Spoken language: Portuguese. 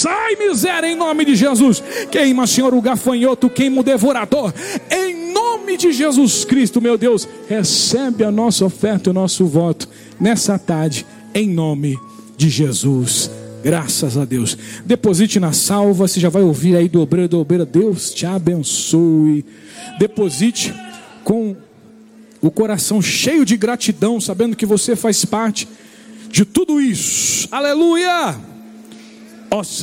Sai, miséria, em nome de Jesus. Queima, Senhor, o gafanhoto, queima o devorador. Em nome de Jesus Cristo, meu Deus, recebe a nossa oferta, o nosso voto nessa tarde, em nome de Jesus. Graças a Deus. Deposite na salva, você já vai ouvir aí do obreiro. Deus te abençoe. Deposite com o coração cheio de gratidão, sabendo que você faz parte de tudo isso. Aleluia! Ó